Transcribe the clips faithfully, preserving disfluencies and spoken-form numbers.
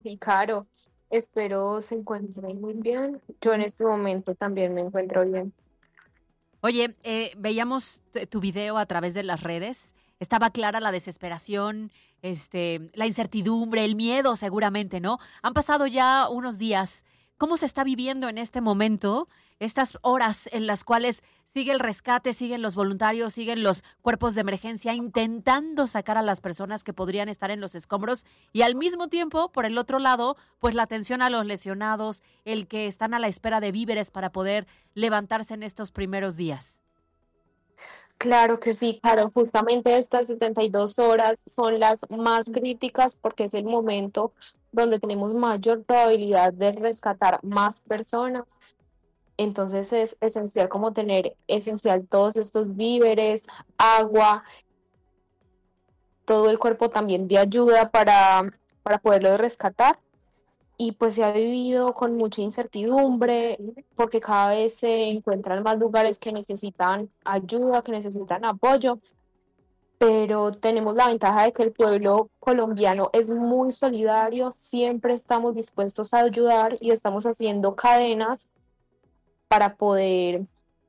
Y Caro, espero se encuentren muy bien. Yo en este momento también me encuentro bien. Oye, eh, veíamos t- tu video a través de las redes. Estaba clara la desesperación, este, la incertidumbre, el miedo, seguramente, ¿no? Han pasado ya unos días. ¿Cómo se está viviendo en este momento estas horas en las cuales sigue el rescate, siguen los voluntarios, siguen los cuerpos de emergencia intentando sacar a las personas que podrían estar en los escombros y al mismo tiempo, por el otro lado, pues la atención a los lesionados, el que están a la espera de víveres para poder levantarse en estos primeros días? Claro que sí, Caro, justamente estas setenta y dos horas son las más críticas porque es el momento donde tenemos mayor probabilidad de rescatar más personas. Entonces es esencial como tener esencial todos estos víveres, agua, todo el cuerpo también de ayuda para, para poderlo rescatar. Y pues se ha vivido con mucha incertidumbre porque cada vez se encuentran más lugares que necesitan ayuda, que necesitan apoyo, pero tenemos la ventaja de que el pueblo colombiano es muy solidario, siempre estamos dispuestos a ayudar y estamos haciendo cadenas para poder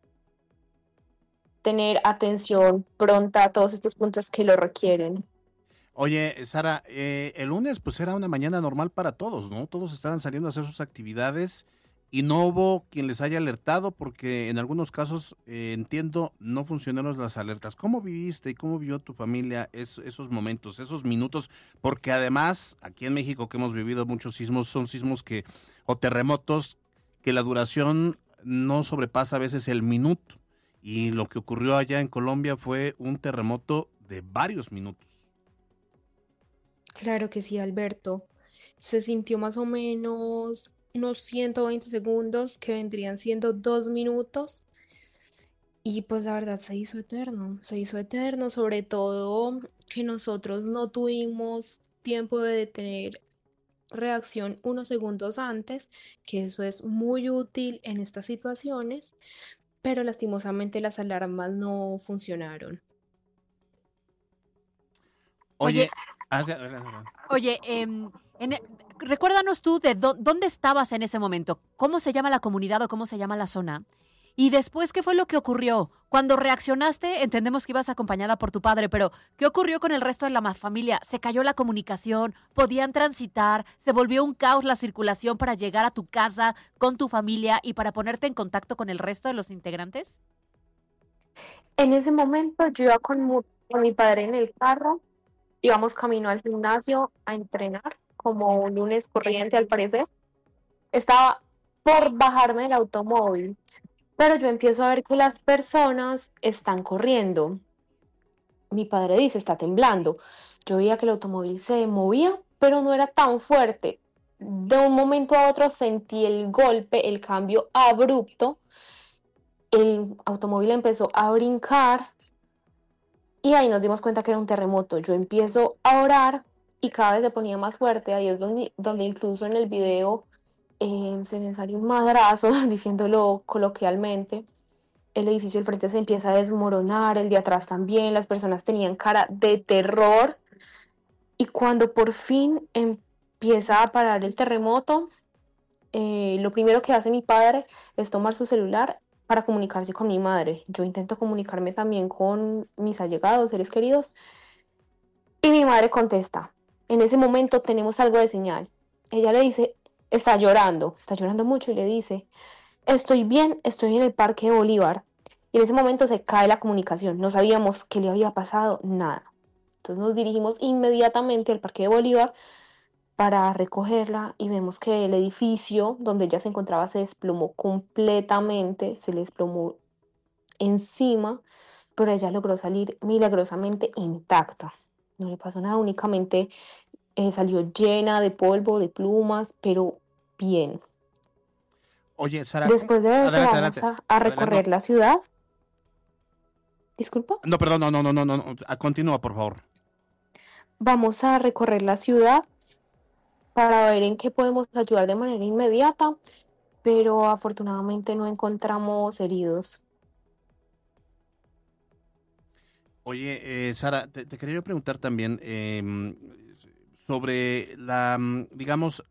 tener atención pronta a todos estos puntos que lo requieren. Oye, Sara, eh, el lunes pues era una mañana normal para todos, ¿no? Todos estaban saliendo a hacer sus actividades y no hubo quien les haya alertado porque en algunos casos, eh, entiendo, no funcionaron las alertas. ¿Cómo viviste y cómo vivió tu familia es- esos momentos, esos minutos? Porque además, aquí en México que hemos vivido muchos sismos, son sismos que, o terremotos, que la duración no sobrepasa a veces el minuto. Y lo que ocurrió allá en Colombia fue un terremoto de varios minutos. Claro que sí, Alberto. Se sintió más o menos unos ciento veinte segundos que vendrían siendo dos minutos. Y pues la verdad se hizo eterno, se hizo eterno, sobre todo que nosotros no tuvimos tiempo de tener reacción unos segundos antes, que eso es muy útil en estas situaciones, pero lastimosamente las alarmas no funcionaron. Oye, Oye, ah, sí, adelante, adelante. oye, em, en e- recuérdanos tú de dó- dónde estabas en ese momento, cómo se llama la comunidad o cómo se llama la zona. Y después, ¿qué fue lo que ocurrió? Cuando reaccionaste, entendemos que ibas acompañada por tu padre, pero ¿qué ocurrió con el resto de la ma- familia? ¿Se cayó la comunicación? ¿Podían transitar? ¿Se volvió un caos la circulación para llegar a tu casa con tu familia y para ponerte en contacto con el resto de los integrantes? En ese momento yo iba con, mu- con mi padre en el carro, íbamos camino al gimnasio a entrenar, como un lunes corriente al parecer. Estaba por bajarme del automóvil, pero yo empiezo a ver que las personas están corriendo. Mi padre dice, está temblando. Yo veía que el automóvil se movía, pero no era tan fuerte. De un momento a otro sentí el golpe, el cambio abrupto. El automóvil empezó a brincar y ahí nos dimos cuenta que era un terremoto. Yo empiezo a orar y cada vez se ponía más fuerte. Ahí es donde, donde incluso en el video eh, se me salió un madrazo, diciéndolo coloquialmente. El edificio del frente se empieza a desmoronar, el de atrás también, las personas tenían cara de terror y cuando por fin empieza a parar el terremoto, eh, lo primero que hace mi padre es tomar su celular para comunicarse con mi madre. Yo intento comunicarme también con mis allegados, seres queridos, y mi madre contesta. En ese momento tenemos algo de señal. Ella le dice, está llorando, está llorando mucho y le dice, estoy bien, estoy en el Parque de Bolívar. Y en ese momento se cae la comunicación, no sabíamos qué le había pasado, nada. Entonces nos dirigimos inmediatamente al Parque de Bolívar para recogerla y vemos que el edificio donde ella se encontraba se desplomó completamente, se le desplomó encima, pero ella logró salir milagrosamente intacta. No le pasó nada, únicamente eh, salió llena de polvo, de plumas, pero bien. Oye, Sara, ¿cómo? Después de eso Adelante, vamos adelante. a, a Adelante. No, recorrer la ciudad. Disculpa. no, perdón, no, no, no, no, no, no. Ah, continúa, por favor. Vamos a recorrer la ciudad para ver en qué podemos ayudar de manera inmediata, pero afortunadamente no encontramos heridos. Oye, eh, Sara, te, te quería yo preguntar también, em, sobre la, mm, digamos,